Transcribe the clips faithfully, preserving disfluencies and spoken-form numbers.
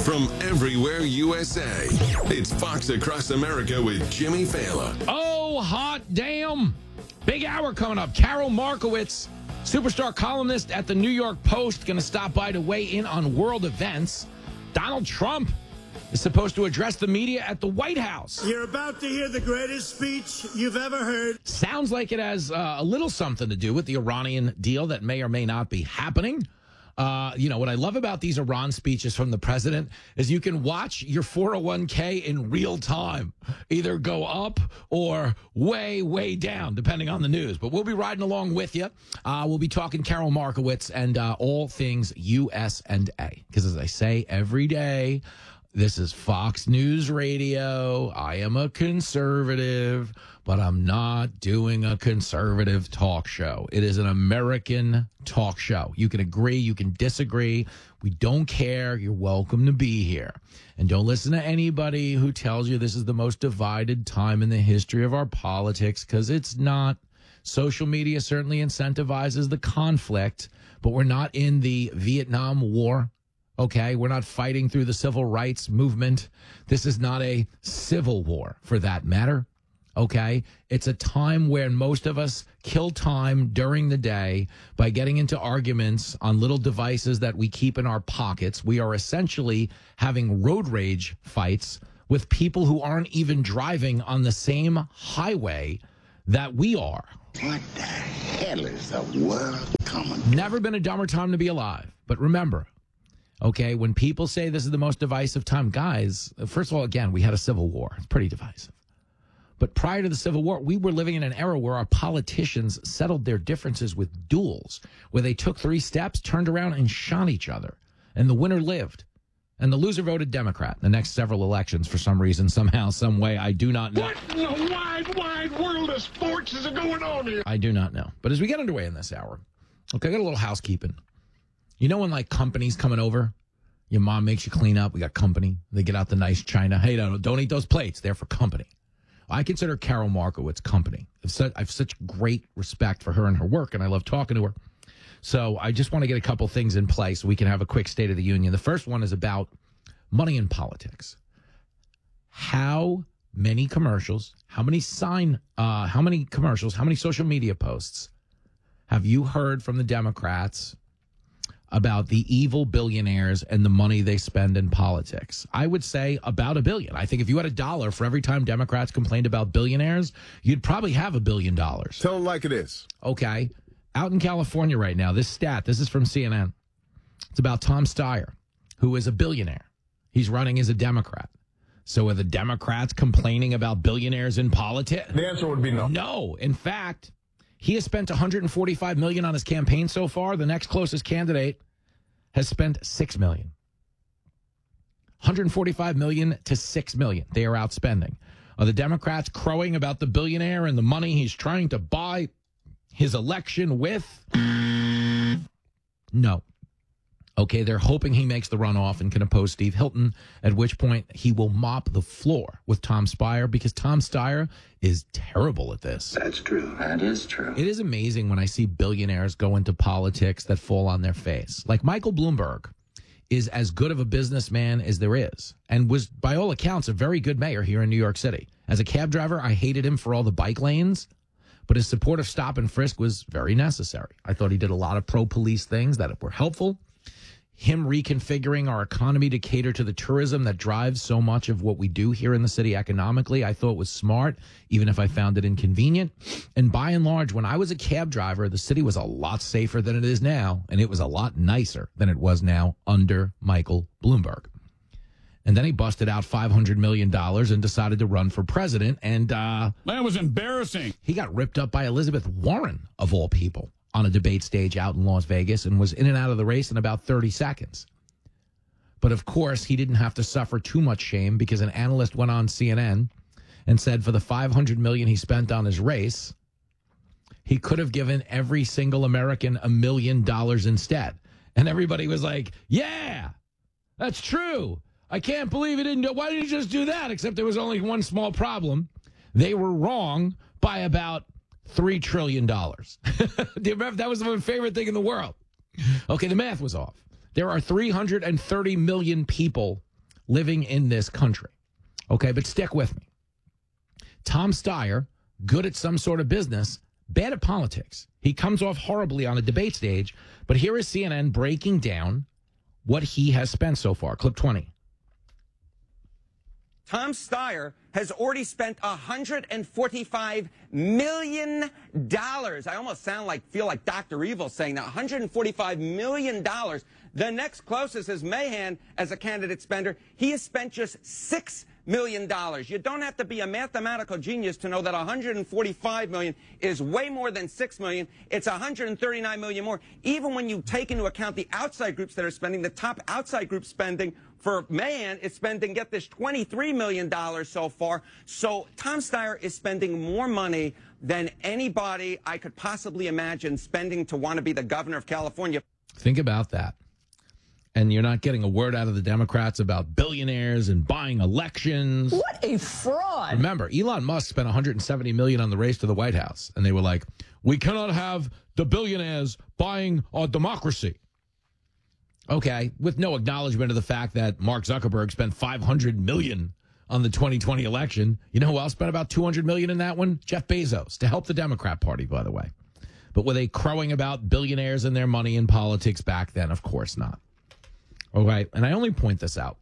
from everywhere U S A. It's Fox Across America with Jimmy Fallon. Oh, hot damn. Big hour coming up. Carol Markowitz, superstar columnist at the New York Post, going to stop by to weigh in on world events. Donald Trump is supposed to address the media at the White House. You're about to hear the greatest speech you've ever heard. Sounds like it has uh, a little something to do with the Iranian deal that may or may not be happening. Uh, you know, what I love about these Iran speeches from the president is you can watch your four oh one k in real time, either go up or way, way down, depending on the news. But we'll be riding along with you. Uh, we'll be talking Carol Markowitz and uh, all things U S and A. Because as I say every day, this is Fox News Radio. I am a conservative, but I'm not doing a conservative talk show. It is an American talk show. You can agree, you can disagree. We don't care. You're welcome to be here. And don't listen to anybody who tells you this is the most divided time in the history of our politics, because it's not. Social media certainly incentivizes the conflict, but we're not in the Vietnam War. Okay, we're not fighting through the civil rights movement. This is not a civil war, for that matter. Okay, it's a time where most of us kill time during the day by getting into arguments on little devices that we keep in our pockets. We are essentially having road rage fights with people who aren't even driving on the same highway that we are. What the hell is the world coming to? Never been a dumber time to be alive. But remember, okay, when people say this is the most divisive time, guys, first of all, again, we had a civil war. It's pretty divisive. But prior to the Civil War, we were living in an era where our politicians settled their differences with duels, where they took three steps, turned around, and shot each other. And the winner lived. And the loser voted Democrat in the next several elections for some reason, somehow, some way. I do not know. What in the wide, wide world of sports is going on here? I do not know. But as we get underway in this hour, okay, I got a little housekeeping. You know when, like, company's coming over? Your mom makes you clean up. We got company. They get out the nice china. Hey, don't, don't eat those plates. They're for company. I consider Carol Markowitz company. I've, such, I've such great respect for her and her work, and I love talking to her. So I just want to get a couple things in place so we can have a quick State of the Union. The first one is about money in politics. How many commercials, how many sign, uh, how many commercials, how many social media posts have you heard from the Democrats about the evil billionaires and the money they spend in politics? I would say about a billion. I think if you had a dollar for every time Democrats complained about billionaires, you'd probably have a billion dollars. Tell them like it is. Okay. Out in California right now, this stat, this is from C N N. It's about Tom Steyer, who is a billionaire. He's running as a Democrat. So are the Democrats complaining about billionaires in politics? The answer would be no. No. In fact, he has spent one hundred forty-five million dollars on his campaign so far. The next closest candidate has spent six million dollars. one hundred forty-five million dollars to six million dollars. They are outspending. Are the Democrats crowing about the billionaire and the money he's trying to buy his election with? No. Okay, they're hoping he makes the runoff and can oppose Steve Hilton, at which point he will mop the floor with Tom Steyer, because Tom Steyer is terrible at this. That's true. That is true. It is amazing when I see billionaires go into politics that fall on their face. Like Michael Bloomberg is as good of a businessman as there is, and was, by all accounts, a very good mayor here in New York City. As a cab driver, I hated him for all the bike lanes, but his support of stop and frisk was very necessary. I thought he did a lot of pro-police things that were helpful. Him reconfiguring our economy to cater to the tourism that drives so much of what we do here in the city economically, I thought was smart, even if I found it inconvenient. And by and large, when I was a cab driver, the city was a lot safer than it is now, and it was a lot nicer than it was now under Michael Bloomberg. And then he busted out five hundred million dollars and decided to run for president, and uh, That was embarrassing. he got ripped up by Elizabeth Warren, of all people, on a debate stage out in Las Vegas, and was in and out of the race in about thirty seconds. But of course, he didn't have to suffer too much shame, because an analyst went on C N N and said for the five hundred million dollars he spent on his race, he could have given every single American a million dollars instead. And everybody was like, yeah, that's true. I can't believe he didn't do. Why did he just do that? Except there was only one small problem. They were wrong by about three trillion dollars. Do you remember? That was my favorite thing in the world. Okay, the math was off. There are three hundred thirty million people living in this country. Okay, but stick with me. Tom Steyer, good at some sort of business, bad at politics. He comes off horribly on a debate stage, but here is C N N breaking down what he has spent so far. Clip twenty. Tom Steyer has already spent one hundred forty-five million dollars. I almost sound like, feel like Doctor Evil saying that, one hundred forty-five million dollars. The next closest is Mahan as a candidate spender. He has spent just six million dollars. You don't have to be a mathematical genius to know that one hundred forty-five million dollars is way more than six million dollars. It's one hundred thirty-nine million dollars more. Even when you take into account the outside groups that are spending, the top outside group spending for Mahan is spending, get this, twenty-three million dollars so far. So Tom Steyer is spending more money than anybody I could possibly imagine spending to want to be the governor of California. Think about that. And you're not getting a word out of the Democrats about billionaires and buying elections. What a fraud. Remember, Elon Musk spent one hundred seventy million dollars on the race to the White House. And they were like, we cannot have the billionaires buying our democracy. Okay, with no acknowledgement of the fact that Mark Zuckerberg spent five hundred million dollars on the twenty twenty election. You know who else spent about two hundred million dollars in that one? Jeff Bezos, to help the Democrat Party, by the way. But were they crowing about billionaires and their money in politics back then? Of course not. Okay, and I only point this out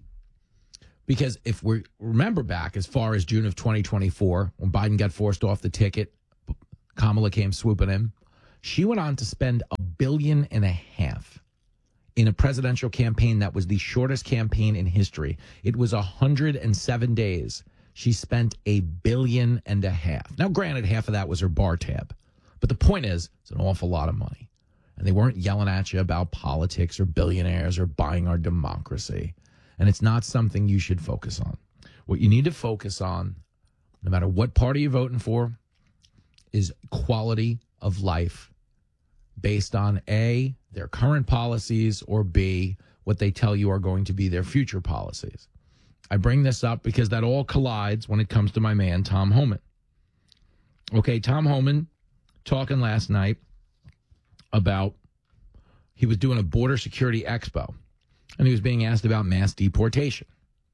because if we remember back as far as June of twenty twenty-four, when Biden got forced off the ticket, Kamala came swooping in. She went on to spend a billion and a half in a presidential campaign that was the shortest campaign in history. It was one hundred seven days. She spent a billion and a half. Now, granted, half of that was her bar tab. But the point is, it's an awful lot of money. And they weren't yelling at you about politics or billionaires or buying our democracy. And it's not something you should focus on. What you need to focus on, no matter what party you're voting for, is quality of life based on A, their current policies, or B, what they tell you are going to be their future policies. I bring this up because that all collides when it comes to my man, Tom Homan. Okay, Tom Homan talking last night about, he was doing a border security expo, and he was being asked about mass deportation.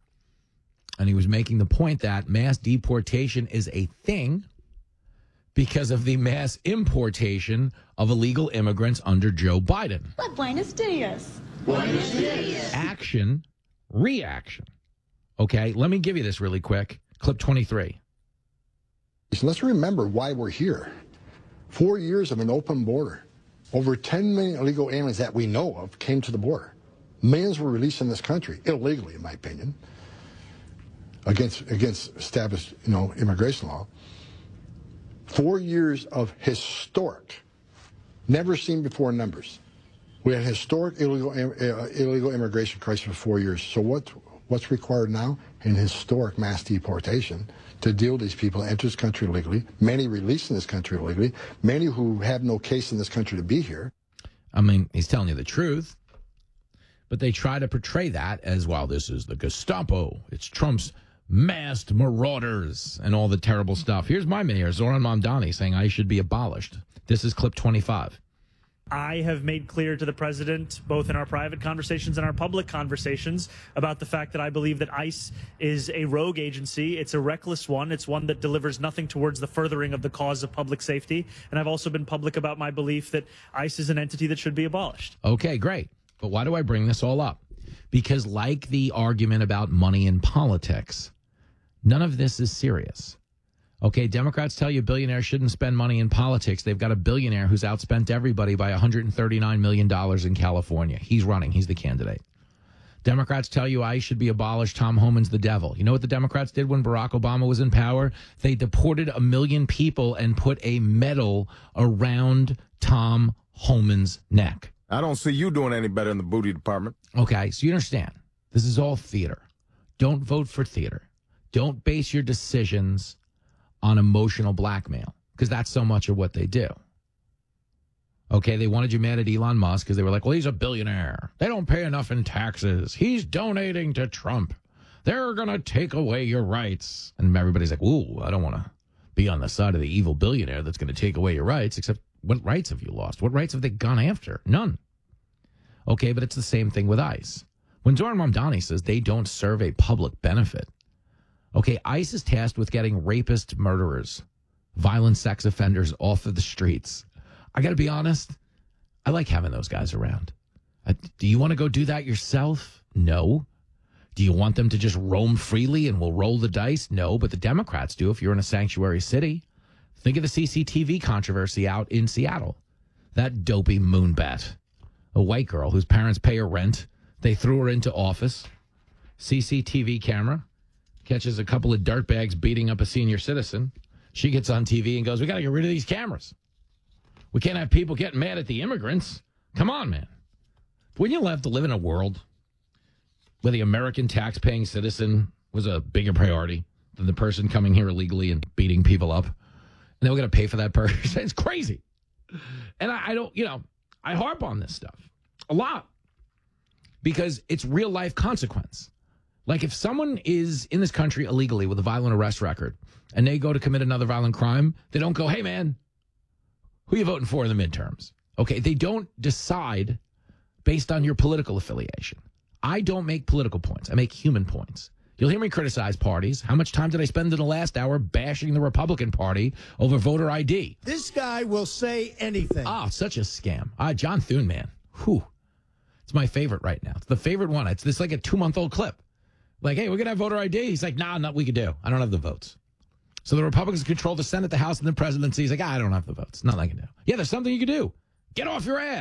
And he was making the point that mass deportation is a thing because of the mass importation of illegal immigrants under Joe Biden. But Buenos Dias. Buenos Dias. Action, reaction. Okay, let me give you this really quick. Clip twenty-three. So let's remember why we're here. Four years of an open border. Over ten million illegal aliens that we know of came to the border. Millions were released in this country, illegally, in my opinion, against against established, you know, immigration law. Four years of historic, never seen before numbers. We had historic illegal uh, illegal immigration crisis for four years. So what what's required now? An historic mass deportation to deal with these people enter this country illegally, many released in this country illegally, many who have no case in this country to be here. I mean, he's telling you the truth, but they try to portray that as, well, this is the Gestapo, it's Trump's masked marauders and all the terrible stuff. Here's my mayor, Zoran Mamdani, saying I should be abolished. This is clip twenty-five. I have made clear to the president, both in our private conversations and our public conversations, about the fact that I believe that ICE is a rogue agency. It's a reckless one. It's one that delivers nothing towards the furthering of the cause of public safety. And I've also been public about my belief that ICE is an entity that should be abolished. Okay, great. But why do I bring this all up? Because like the argument about money in politics, none of this is serious. Okay, Democrats tell you billionaires shouldn't spend money in politics. They've got a billionaire who's outspent everybody by one hundred thirty-nine million dollars in California. He's running. He's the candidate. Democrats tell you ICE should be abolished. Tom Homan's the devil. You know what the Democrats did when Barack Obama was in power? They deported a million people and put a medal around Tom Homan's neck. I don't see you doing any better in the booty department. Okay, so you understand. This is all theater. Don't vote for theater. Don't base your decisions on emotional blackmail, because that's so much of what they do. Okay, they wanted you mad at Elon Musk because they were like, well, he's a billionaire. They don't pay enough in taxes. He's donating to Trump. They're going to take away your rights. And everybody's like, ooh, I don't want to be on the side of the evil billionaire that's going to take away your rights, except what rights have you lost? What rights have they gone after? None. Okay, but it's the same thing with ICE. When Zoran Mamdani says they don't serve a public benefit, okay, ICE is tasked with getting rapists, murderers, violent sex offenders off of the streets. I got to be honest, I like having those guys around. Uh, do you want to go do that yourself? No. Do you want them to just roam freely and we'll roll the dice? No, but the Democrats do if you're in a sanctuary city. Think of the C C T V controversy out in Seattle. That dopey moonbat, a white girl whose parents pay her rent. They threw her into office. C C T V camera catches a couple of dirtbags beating up a senior citizen. She gets on T V and goes, we got to get rid of these cameras. We can't have people getting mad at the immigrants. Come on, man. Wouldn't you love to live in a world where the American tax-paying citizen was a bigger priority than the person coming here illegally and beating people up? And then we're going to pay for that person. It's crazy. And I, I don't, you know, I harp on this stuff a lot because it's real life consequence. Like if someone is in this country illegally with a violent arrest record and they go to commit another violent crime, they don't go, hey, man, who are you voting for in the midterms? Okay, they don't decide based on your political affiliation. I don't make political points. I make human points. You'll hear me criticize parties. How much time did I spend in the last hour bashing the Republican Party over voter I D? This guy will say anything. Ah, such a scam. Ah, John Thune, man. Whew. It's my favorite right now. It's the favorite one. It's this like a two-month-old clip. Like, hey, we're going to have voter I D. He's like, nah, not we could do. I don't have the votes. So the Republicans control the Senate, the House, and the presidency. He's like, ah, I don't have the votes. Nothing I can do. Yeah, there's something you can do. Get off your ass.